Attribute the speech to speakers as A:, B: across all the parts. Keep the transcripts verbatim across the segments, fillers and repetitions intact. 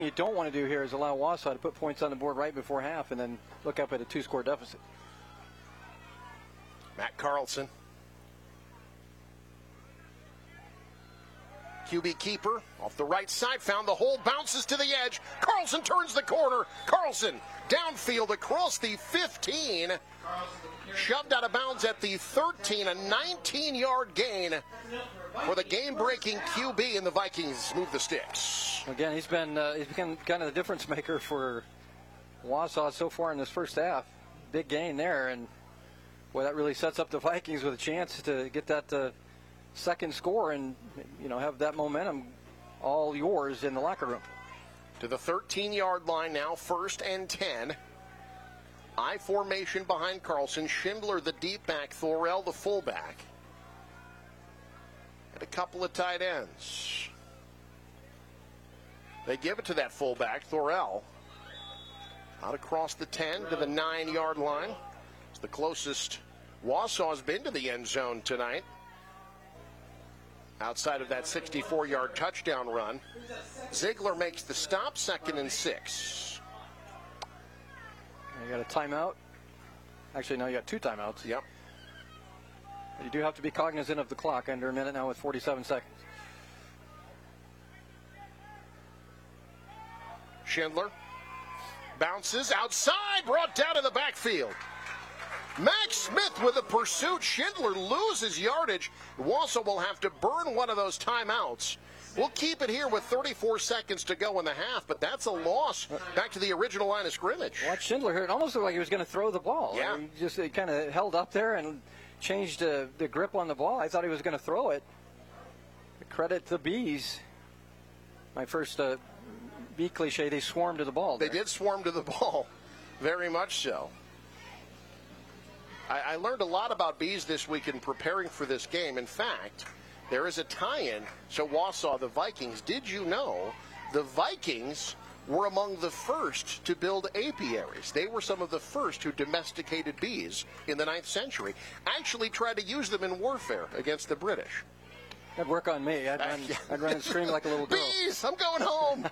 A: You don't want to do here is allow Wausau to put points on the board right before half and then look up at a two-score deficit.
B: Matt Carlson. Q B keeper off the right side, found the hole, bounces to the edge. Carlson turns the corner. Carlson downfield across the fifteen. Shoved out of bounds at the thirteen, a nineteen-yard gain for the game-breaking Q B, and the Vikings move the sticks.
A: Again, he's been uh, he's become kind of the difference maker for Wausau so far in this first half. Big gain there, and boy, that really sets up the Vikings with a chance to get that uh, second score and, you know, have that momentum all yours in the locker room.
B: To the thirteen-yard line now, first and ten. I formation behind Carlson. Schindler, the deep back. Thorell, the fullback. And a couple of tight ends. They give it to that fullback, Thorell. Out across the ten to the nine-yard line. It's the closest Wausau's been to the end zone tonight. Outside of that sixty-four-yard touchdown run. Ziegler makes the stop, second and six.
A: You got a timeout. Actually, no, you got two timeouts.
B: Yep.
A: You do have to be cognizant of the clock. Under a minute now with forty-seven seconds.
B: Schindler bounces outside, brought down in the backfield. Max Smith with a pursuit. Schindler loses yardage. Wausau will have to burn one of those timeouts. We'll keep it here with thirty-four seconds to go in the half, but that's a loss back to the original line of scrimmage.
A: Watch Schindler here. It almost looked like he was going to throw the ball.
B: Yeah.
A: I mean, he just kind of held up there and changed uh, the grip on the ball. I thought he was going to throw it. Credit the Bees. My first uh, bee cliche, they swarmed to the ball.
B: They
A: there.
B: did swarm to the ball, very much so. I, I learned a lot about Bees this week in preparing for this game. In fact, there is a tie-in to Wausau, the Vikings. Did you know the Vikings were among the first to build apiaries? They were some of the first who domesticated bees in the ninth century. Actually tried to use them in warfare against the British.
A: That'd work on me. I'd run, I'd run and scream like a little girl.
B: Bees! I'm going home!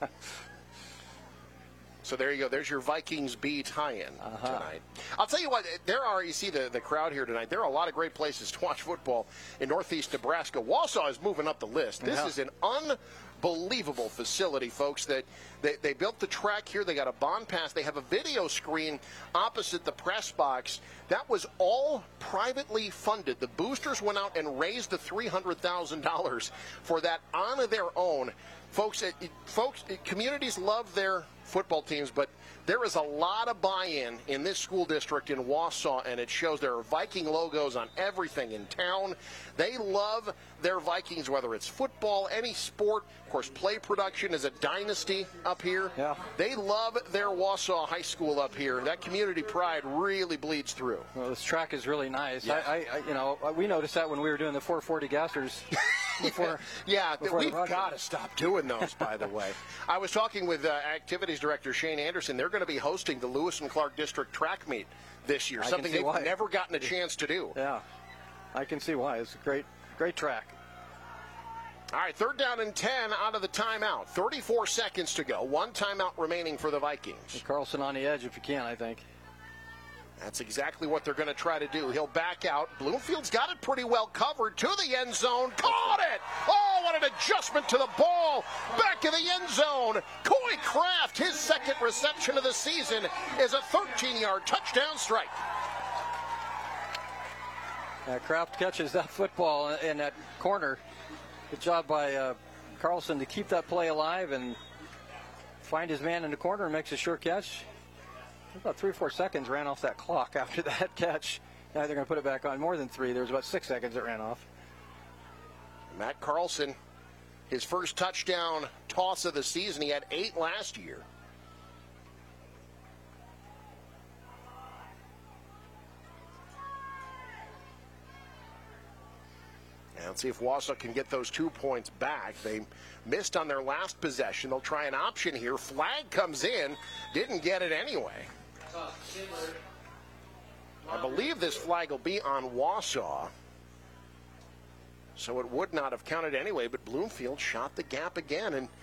B: So there you go. There's your Vikings bee tie-in uh-huh. tonight. I'll tell you what, there are, you see the, the crowd here tonight, there are a lot of great places to watch football in northeast Nebraska. Wausau is moving up the list. This yeah. is an unbelievable facility, folks. That they, they built the track here. They got a bond pass. They have a video screen opposite the press box. That was all privately funded. The boosters went out and raised the three hundred thousand dollars for that on their own. Folks, it, it, folks, it, communities love their football teams, but there is a lot of buy-in in this school district in Wausau, and it shows. There are Viking logos on everything in town. They love their Vikings, whether it's football, any sport. Of course, play production is a dynasty up here.
A: Yeah.
B: They love their Wausau High School up here, and that community pride really bleeds through.
A: Well, this track is really nice.
B: Yeah.
A: I, I, you know, we noticed that when we were doing the four forty Gassers. Before,
B: yeah,
A: before
B: we've got to stop doing those, by the way. I was talking with uh, Activities Director Shane Anderson. They're going to be hosting the Lewis and Clark District Track Meet this year,
A: I
B: something they've
A: why.
B: never gotten a chance to do.
A: Yeah, I can see why. It's a great, great track.
B: All right, third down and ten out of the timeout. thirty-four seconds to go. One timeout remaining for the Vikings.
A: And Carlson on the edge if you can, I think.
B: That's exactly what they're going to try to do. He'll back out. Bloomfield's got it pretty well covered to the end zone. Caught it! Oh, what an adjustment to the ball. Back in the end zone. Coy Kraft, his second reception of the season, is a thirteen-yard touchdown strike.
A: Uh, Kraft catches that football in that corner. Good job by uh, Carlson to keep that play alive and find his man in the corner and makes a sure catch. About three or four seconds ran off that clock after that catch. Now they're going to put it back on. More than three. There was about six seconds that ran off.
B: Matt Carlson, his first touchdown toss of the season. He had eight last year. And let's see if Wausau can get those two points back. They missed on their last possession. They'll try an option here. Flag comes in. Didn't get it anyway. I believe this flag will be on Wausau. So it would not have counted anyway, but Bloomfield shot the gap again. And